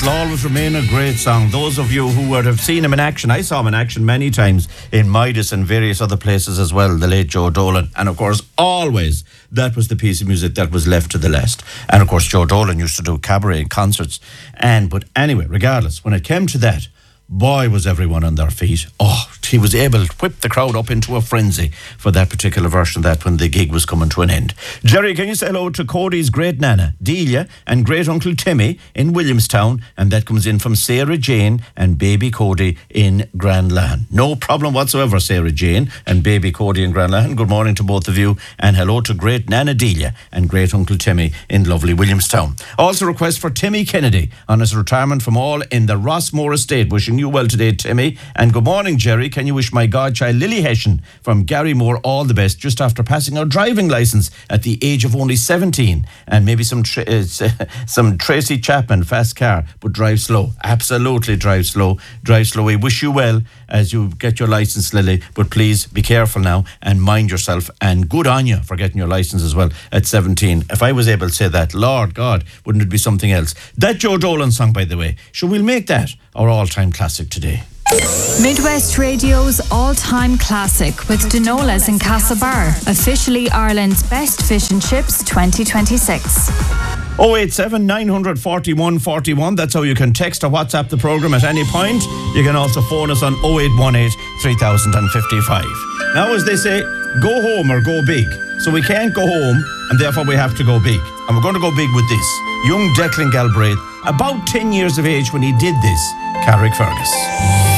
always remain a great song. Those of you who would have seen him in action, I saw him in action many times in Midas and various other places as well, the late Joe Dolan. And of course, always, that was the piece of music that was left to the last. And of course, Joe Dolan used to do cabaret and concerts. But anyway, regardless, when it came to that, boy, was everyone on their feet. Oh, he was able to whip the crowd up into a frenzy for that particular version of that when the gig was coming to an end. Jerry, can you say hello to Cody's great nana, Delia, and great uncle Timmy in Williamstown? And that comes in from Sarah Jane and baby Cody in Grand Lahan. No problem whatsoever, Sarah Jane and baby Cody in Grand Lahan. Good morning to both of you. And hello to great nana Delia and great uncle Timmy in lovely Williamstown. Also request for Timmy Kennedy on his retirement from all in the Rossmore estate. Wishing you well today, Timmy. And good morning, Jerry. Can you wish my godchild Lily Hessian from Garrymore all the best just after passing her driving licence at the age of only 17, and maybe some Tracy Chapman fast car, but drive slow. Absolutely drive slow. Drive slow. We wish you well as you get your licence, Lily, but please be careful now and mind yourself, and good on you for getting your licence as well at 17. If I was able to say that, Lord God, wouldn't it be something else? That Joe Dolan song, by the way, we'll make that our all-time classic today. Midwest Radio's all-time classic with Denola's in Castlebar, officially Ireland's best fish and chips 2026. 087 941 41. That's how you can text or WhatsApp the programme at any point. You can also phone us on 0818 3055. Now, as they say, go home or go big. So we can't go home, and therefore we have to go big. And we're going to go big with this. Young Declan Galbraith, about 10 years of age when he did this, Carrick Fergus.